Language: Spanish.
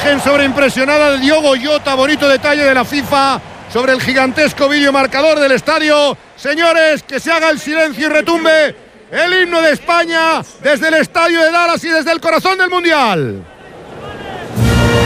imagen sobreimpresionada de Diogo Jota, bonito detalle de la FIFA sobre el gigantesco videomarcador del estadio. Señores, que se haga el silencio y retumbe el himno de España desde el estadio de Dallas y desde el corazón del Mundial.